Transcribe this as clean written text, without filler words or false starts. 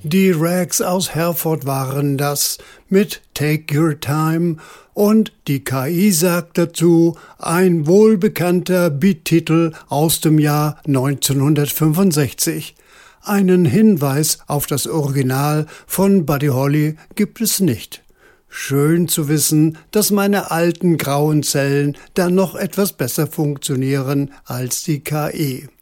Die Rags aus Herford waren das mit Take Your Time und die KI sagt dazu ein wohlbekannter Beat-Titel aus dem Jahr 1965. Einen Hinweis auf das Original von Buddy Holly gibt es nicht. Schön zu wissen, dass meine alten grauen Zellen dann noch etwas besser funktionieren als die KI.